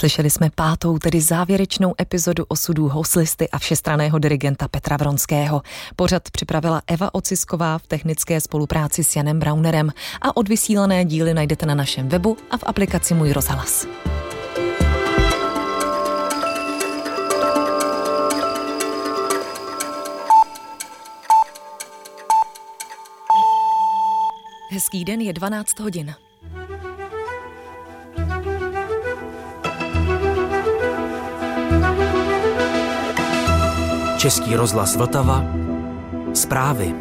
Slyšeli jsme 5., tedy závěrečnou epizodu osudů houslisty a všestranného dirigenta Petra Vronského. Pořad připravila Eva Ocisková v technické spolupráci s Janem Braunerem a odvysílané díly najdete na našem webu a v aplikaci Můj rozhlas. Hezký den, je 12 hodin. Český rozhlas Vltava. Zprávy.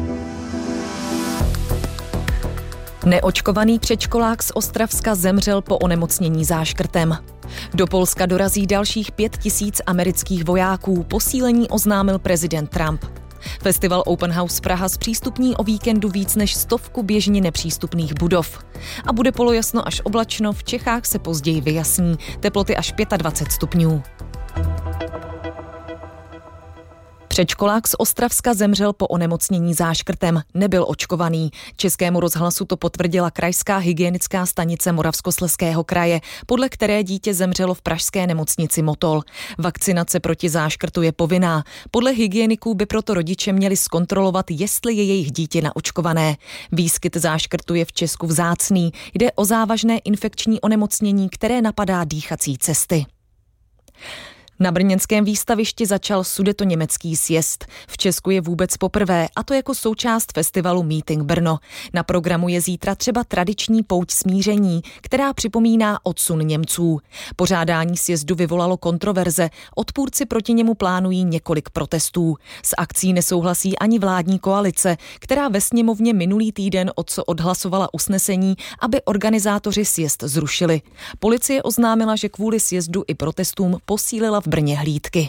Neočkovaný předškolák z Ostravska zemřel po onemocnění záškrtem. Do Polska dorazí dalších 5 000 amerických vojáků. Posílení oznámil prezident Trump. Festival Open House Praha zpřístupní o víkendu víc než 100 běžně nepřístupných budov. A bude polojasno až oblačno, v Čechách se později vyjasní, teploty až 25 stupňů. Předškolák z Ostravska zemřel po onemocnění záškrtem, nebyl očkovaný. Českému rozhlasu to potvrdila krajská hygienická stanice Moravskoslezského kraje, podle které dítě zemřelo v pražské nemocnici Motol. Vakcinace proti záškrtu je povinná. Podle hygieniků by proto rodiče měli zkontrolovat, jestli je jejich dítě naočkované. Výskyt záškrtu je v Česku vzácný. Jde o závažné infekční onemocnění, které napadá dýchací cesty. Na brněnském výstavišti začal sudetoněmecký sjezd. V Česku je vůbec poprvé, a to jako součást festivalu Meeting Brno. Na programu je zítra třeba tradiční pouť smíření, která připomíná odsun Němců. Pořádání sjezdu vyvolalo kontroverze, odpůrci proti němu plánují několik protestů. S akcí nesouhlasí ani vládní koalice, která ve sněmovně minulý týden odhlasovala usnesení, aby organizátoři sjezd zrušili. Policie oznámila, že kvůli sjezdu i protestům posílila v Brně hlídky.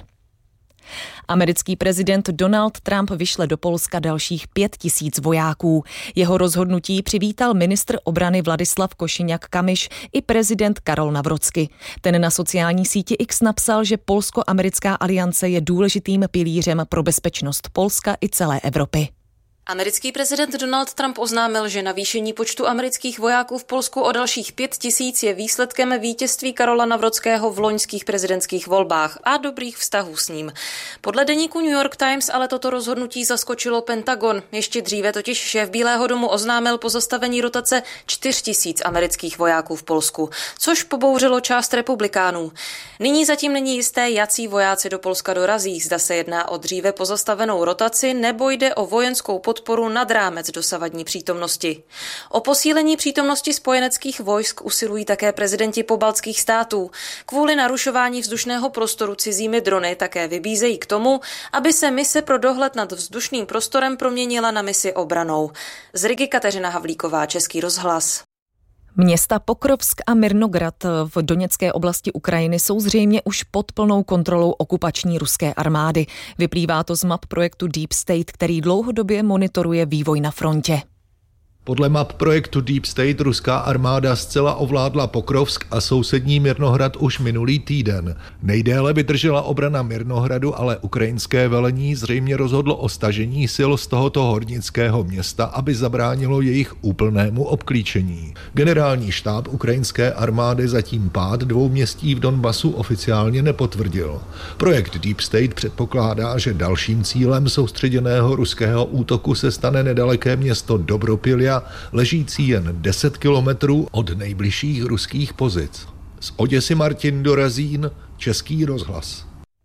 Americký prezident Donald Trump vyšle do Polska dalších 5 000 vojáků. Jeho rozhodnutí přivítal ministr obrany Vladislav Košiniak-Kamyš i prezident Karol Nawrocki. Ten na sociální síti X napsal, že polsko-americká aliance je důležitým pilířem pro bezpečnost Polska i celé Evropy. Americký prezident Donald Trump oznámil, že navýšení počtu amerických vojáků v Polsku o dalších 5 000 je výsledkem vítězství Karola Nawrockého v loňských prezidentských volbách a dobrých vztahů s ním. Podle deníku New York Times ale toto rozhodnutí zaskočilo Pentagon. Ještě dříve totiž šéf Bílého domu oznámil pozastavení rotace 4 000 amerických vojáků v Polsku, což pobouřilo část republikánů. Nyní zatím není jisté, jací vojáci do Polska dorazí. Zda se jedná o dříve pozastavenou rotaci nebo jde o vojenskou podporu nad rámec dosavadní přítomnosti. O posílení přítomnosti spojeneckých vojsk usilují také prezidenti pobaltských států. Kvůli narušování vzdušného prostoru cizími drony také vybízejí k tomu, aby se mise pro dohled nad vzdušným prostorem proměnila na misi obrannou. Z Rigy Kateřina Havlíková, Český rozhlas. Města Pokrovsk a Mirnograd v Doněcké oblasti Ukrajiny jsou zřejmě už pod plnou kontrolou okupační ruské armády. Vyplývá to z map projektu Deep State, který dlouhodobě monitoruje vývoj na frontě. Podle map projektu Deep State ruská armáda zcela ovládla Pokrovsk a sousední Mirnohrad už minulý týden. Nejdéle vydržela obrana Mirnohradu, ale ukrajinské velení zřejmě rozhodlo o stažení sil z tohoto hornického města, aby zabránilo jejich úplnému obklíčení. Generální štáb ukrajinské armády zatím pád 2 městí v Donbasu oficiálně nepotvrdil. Projekt Deep State předpokládá, že dalším cílem soustředěného ruského útoku se stane nedaleké město Dobropilja, ležící jen 10 kilometrů od nejbližších ruských pozic. Z Oděsy Martin Dorazín, Český rozhlas.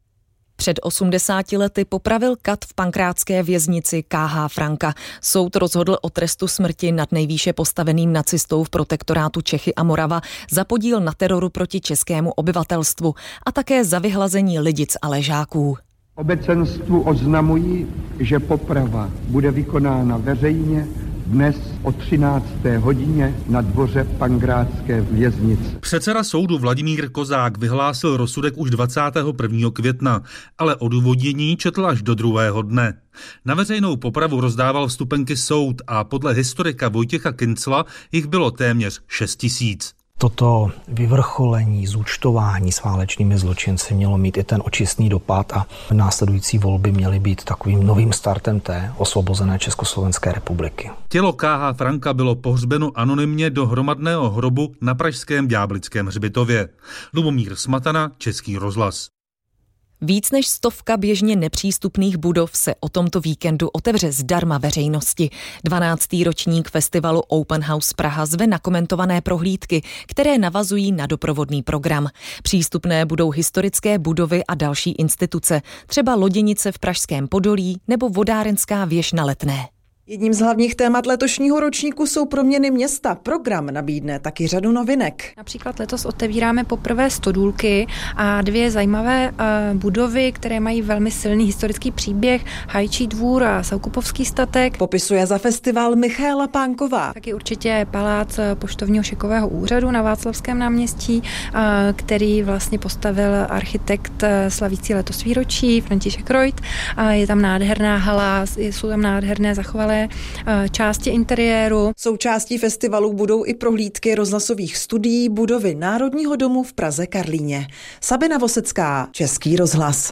Před 80 lety popravil kat v pankrátské věznici K.H. Franka. Soud rozhodl o trestu smrti nad nejvýše postaveným nacistou v protektorátu Čechy a Morava za podíl na teroru proti českému obyvatelstvu a také za vyhlazení lidic a ležáků. Obecenstvu oznamují, že poprava bude vykonána veřejně dnes o 13. hodině na dvoře pankrátské věznice. Předseda soudu Vladimír Kozák vyhlásil rozsudek už 21. května, ale odůvodnění četl až do druhého dne. Na veřejnou popravu rozdával vstupenky soud a podle historika Vojtěcha Kincla jich bylo téměř 6 000. Toto vyvrcholení, zúčtování s válečnými zločinci mělo mít i ten očistný dopad a následující volby měly být takovým novým startem té osvobozené Československé republiky. Tělo K.H. Franka bylo pohřbeno anonymně do hromadného hrobu na pražském Ďáblickém hřbitově. Lubomír Smatana, Český rozhlas. Víc než 100 běžně nepřístupných budov se o tomto víkendu otevře zdarma veřejnosti. 12. ročník festivalu Open House Praha zve na komentované prohlídky, které navazují na doprovodný program. Přístupné budou historické budovy a další instituce, třeba loděnice v Pražském Podolí nebo vodárenská věž na Letné. Jedním z hlavních témat letošního ročníku jsou proměny města. Program nabídne taky řadu novinek. Například letos otevíráme poprvé stodůlky a 2 zajímavé budovy, které mají velmi silný historický příběh, Hajčí dvůr a Soukupovský statek. Popisuje za festival Michaela Pánková. Taky určitě palác poštovního šekového úřadu na Václavském náměstí, který vlastně postavil architekt slavící letos výročí František Reuth. Je tam nádherná hala, jsou tam nádherné zachovalé části interiéru. Součástí festivalu budou i prohlídky rozhlasových studií budovy Národního domu v Praze Karlíně. Sabina Vosecká, Český rozhlas.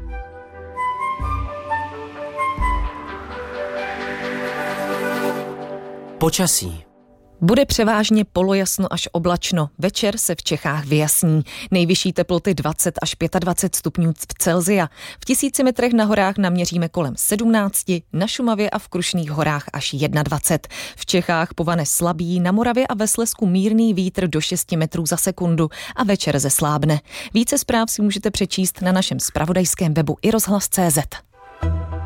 Počasí. Bude převážně polojasno až oblačno. Večer se v Čechách vyjasní. Nejvyšší teploty 20 až 25 stupňů Celsia. V 1000 metrech na horách naměříme kolem 17, na Šumavě a v Krušných horách až 21. V Čechách povane slabý, na Moravě a ve Slezsku mírný vítr do 6 metrů za sekundu a večer zeslábne. Více zpráv si můžete přečíst na našem zpravodajském webu iRozhlas.cz.